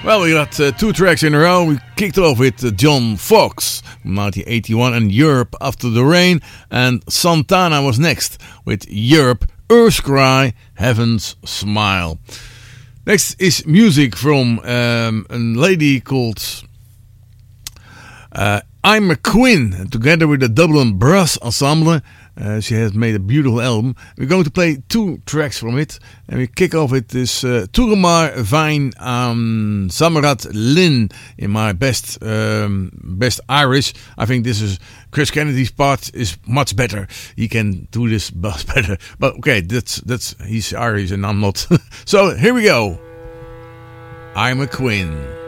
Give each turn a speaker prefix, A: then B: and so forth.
A: Well, we got two tracks in a row. We kicked off with John Fox from 1981 and Europe After the Rain. And Santana was next with Europe, Earth's Cry, Heaven's Smile. Next is music from a lady called I'm a Queen, together with the Dublin Brass Ensemble. She has made a beautiful album. We're going to play two tracks from it. And we kick off with this Turmar Vine Samarat Lin in my best Irish. I think this is Chris Kennedy's part is much better. He can do this much better. But okay, that's he's Irish and I'm not. So here we go. I'm a Queen.